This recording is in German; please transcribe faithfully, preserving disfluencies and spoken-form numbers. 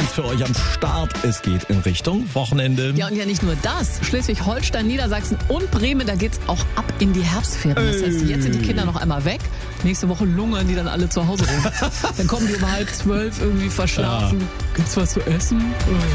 Clemens für euch am Start. Es geht in Richtung Wochenende. Ja, und ja nicht nur das. Schleswig-Holstein, Niedersachsen und Bremen, da geht's auch ab in die Herbstferien. Das heißt, jetzt sind die Kinder noch einmal weg. Nächste Woche lungern die dann alle zu Hause rum. Dann kommen die um halb zwölf irgendwie verschlafen. Ja. Gibt's was zu essen?